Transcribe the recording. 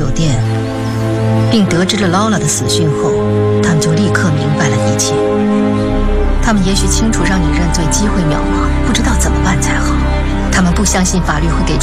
酒店，并得知了劳拉的死讯后，他们就立刻明白了一切。他们也许清楚让你认罪机会渺茫，不知道怎么办才好。他们不相信法律会给出